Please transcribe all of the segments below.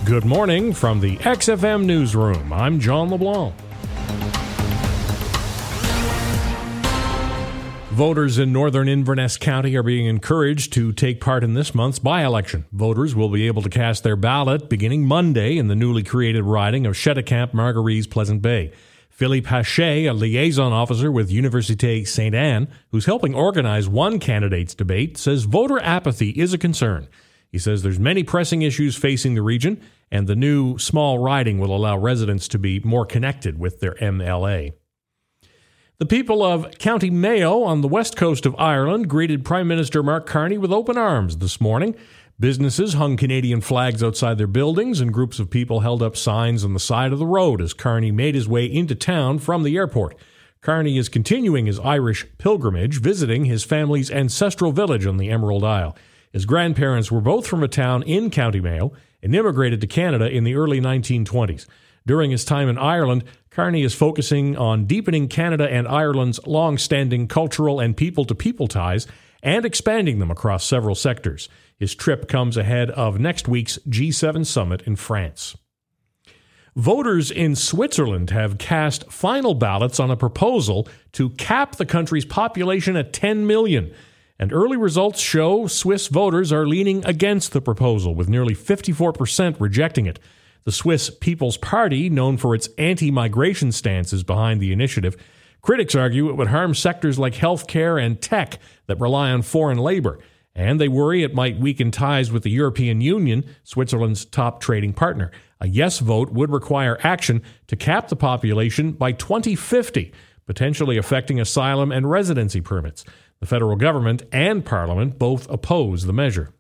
Good morning from the XFM Newsroom. I'm John LeBlanc. Voters in northern Inverness County are being encouraged to take part in this month's by-election. Voters will be able to cast their ballot beginning Monday in the newly created riding of Cheticamp Margarese Pleasant Bay. Philippe Haché, a liaison officer with Université St. Anne, who's helping organize one candidate's debate, says voter apathy is a concern. He says there's many pressing issues facing the region, and the new small riding will allow residents to be more connected with their MLA. The people of County Mayo on the west coast of Ireland greeted Prime Minister Mark Carney with open arms this morning. Businesses hung Canadian flags outside their buildings, and groups of people held up signs on the side of the road as Carney made his way into town from the airport. Carney is continuing his Irish pilgrimage, visiting his family's ancestral village on the Emerald Isle. His grandparents were both from a town in County Mayo and immigrated to Canada in the early 1920s. During his time in Ireland, Carney is focusing on deepening Canada and Ireland's long-standing cultural and people-to-people ties and expanding them across several sectors. His trip comes ahead of next week's G7 summit in France. Voters in Switzerland have cast final ballots on a proposal to cap the country's population at 10 million. And early results show Swiss voters are leaning against the proposal, with nearly 54% rejecting it. The Swiss People's Party, known for its anti-migration stance, is behind the initiative. Critics argue it would harm sectors like healthcare and tech that rely on foreign labor, and they worry it might weaken ties with the European Union, Switzerland's top trading partner. A yes vote would require action to cap the population by 2050, potentially affecting asylum and residency permits. The federal government and Parliament both oppose the measure.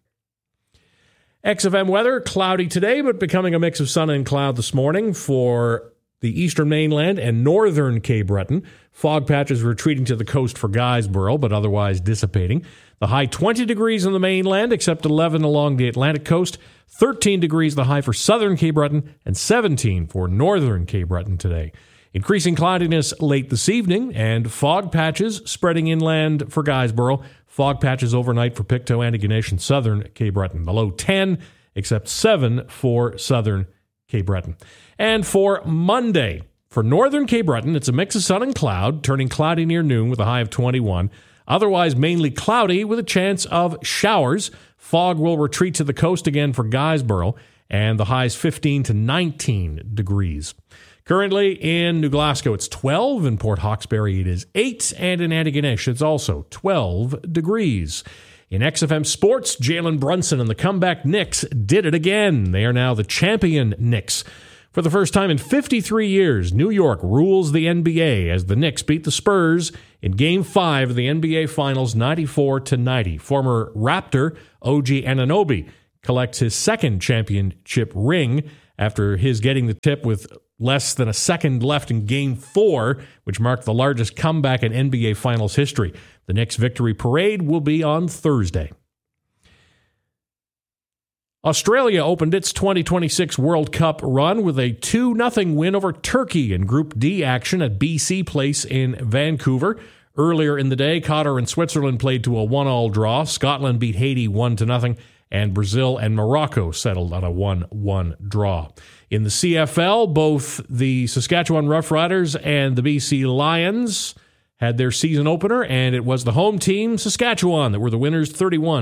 XFM weather, cloudy today, but becoming a mix of sun and cloud this morning for the eastern mainland and northern Cape Breton. Fog patches retreating to the coast for Guysborough, but otherwise dissipating. The high 20 degrees on the mainland, except 11 along the Atlantic coast. 13 degrees the high for southern Cape Breton, and 17 for northern Cape Breton today. Increasing cloudiness late this evening, and fog patches spreading inland for Guysborough. Fog patches overnight for Pictou, Antigonish, and southern Cape Breton. The low 10, except 7 for southern Cape Breton. And for Monday, for northern Cape Breton, it's a mix of sun and cloud, turning cloudy near noon with a high of 21. Otherwise, mainly cloudy with a chance of showers. Fog will retreat to the coast again for Guysborough, and the highs 15 to 19 degrees. Currently in New Glasgow, it's 12. In Port Hawkesbury, it is 8. And in Antigonish, it's also 12 degrees. In XFM Sports, Jalen Brunson and the comeback Knicks did it again. They are now the champion Knicks. For the first time in 53 years, New York rules the NBA as the Knicks beat the Spurs in Game 5 of the NBA Finals 94-90. Former Raptor OG Anunoby collects his second championship ring after his getting the tip with less than a second left in Game 4, which marked the largest comeback in NBA Finals history. The Knicks' victory parade will be on Thursday. Australia opened its 2026 World Cup run with a 2-0 win over Turkey in Group D action at BC Place in Vancouver. Earlier in the day, Qatar and Switzerland played to a 1-1 draw. Scotland beat Haiti 1-0, and Brazil and Morocco settled on a 1-1 draw. In the CFL, both the Saskatchewan Roughriders and the BC Lions had their season opener, and it was the home team, Saskatchewan, that were the winners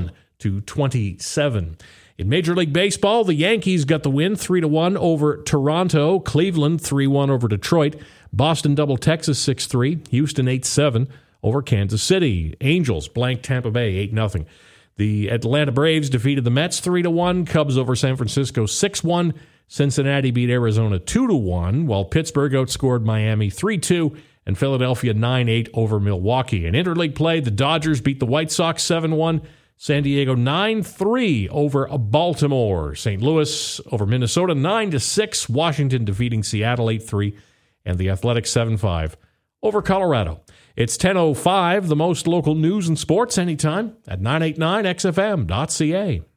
31-27. In Major League Baseball, the Yankees got the win 3-1 over Toronto, Cleveland 3-1 over Detroit, Boston doubled Texas 6-3, Houston 8-7 over Kansas City. Angels blanked Tampa Bay 8-0. The Atlanta Braves defeated the Mets 3-1, Cubs over San Francisco 6-1, Cincinnati beat Arizona 2-1, while Pittsburgh outscored Miami 3-2, and Philadelphia 9-8 over Milwaukee. In interleague play, the Dodgers beat the White Sox 7-1, San Diego 9-3 over Baltimore, St. Louis over Minnesota 9-6, Washington defeating Seattle 8-3, and the Athletics 7-5 over Colorado. It's 10:05, the most local news and sports anytime at 989xfm.ca.